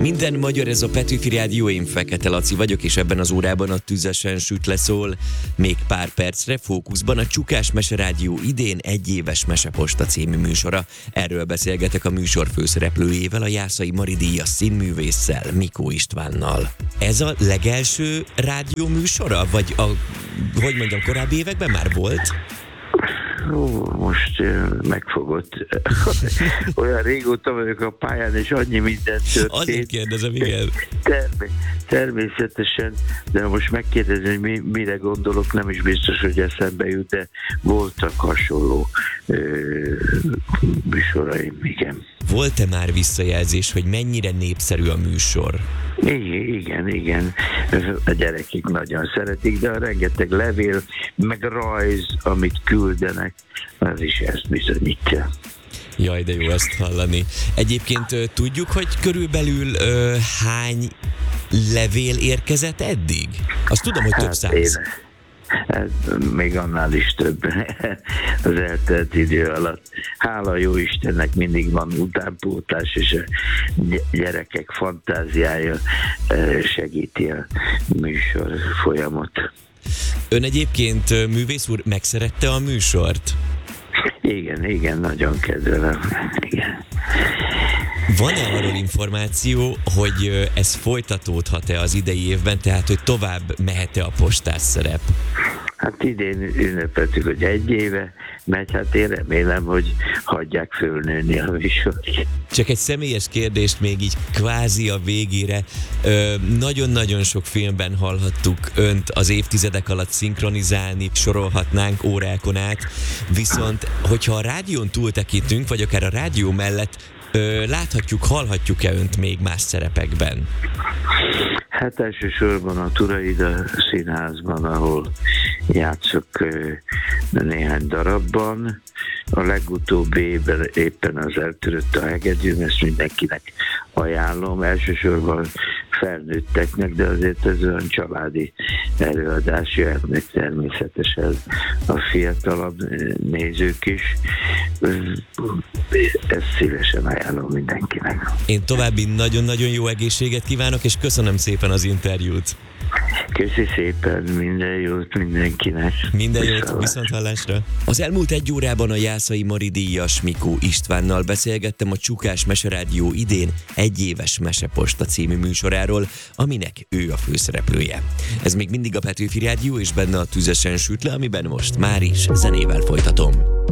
Minden magyar, ez a Petőfi Rádió, én Fekete Laci vagyok, és ebben az órában a Tüzesen süt leszól. Még pár percre fókuszban a Csukás Meserádió idén egyéves Meseposta című műsora. Erről beszélgetek a műsor főszereplőjével, a Jászai Mari díjas színművésszel, Mikó Istvánnal. Ez a legelső rádió műsora, vagy korábbi években már volt? Most megfogott. Olyan régóta vagyok a pályán, és annyi minden történt. Azért kérdezem, igen. Természetesen, de ha most megkérdezni, hogy mire gondolok, nem is biztos, hogy eszembe jut, de voltak hasonló műsoraim, igen. Volt-e már visszajelzés, hogy mennyire népszerű a műsor? Igen. A gyerekek nagyon szeretik, de a rengeteg levél, meg rajz, amit küldenek, az is ezt bizonyítja. Jaj, de jó ezt hallani. Egyébként tudjuk, hogy körülbelül hány levél érkezett eddig? Azt tudom, hogy több száz. Még annál is több az eltelt idő alatt. Hála jó Istennek mindig van utánpótlás, és a gyerekek fantáziája segíti a műsor folyamot. Ön egyébként, művész úr, megszerette a műsort? Igen, nagyon kedvelem. Igen. Van-e arról információ, hogy ez folytatódhat-e az idei évben, tehát hogy tovább mehet-e a postás szerep? Hát idén ünnepeltük, hogy 1 éve megy, hát én remélem, hogy hagyják fölnőni a műsort. Csak egy személyes kérdést még így kvázi a végére. Nagyon-nagyon sok filmben hallhattuk önt az évtizedek alatt szinkronizálni, sorolhatnánk órákon át, viszont hogyha a rádión túltekintünk, vagy akár a rádió mellett, láthatjuk, hallhatjuk-e önt még más szerepekben? Hát elsősorban a Turaida Színházban, ahol játszok néhány darabban. A legutóbbi évben éppen az Eltörött a hegedűm, ezt mindenkinek ajánlom. Elsősorban felnőtteknek, de azért ez olyan családi előadás, jöhetnek természetesen a fiatalabb nézők is. Ezt szívesen ajánlom mindenkinek. Én további nagyon-nagyon jó egészséget kívánok, és köszönöm szépen az interjút. Köszi szépen, minden jót mindenkinek. Minden jót, viszonthallásra. Az elmúlt 1 órában a Jászai Mari díjas Mikó Istvánnal beszélgettem a Csukás Meserádió idén egyéves Meseposta című műsoráról, aminek ő a főszereplője. Ez még mindig a Petőfi Rádió, és benne a Tüzesen süt le, amiben most már is zenével folytatom.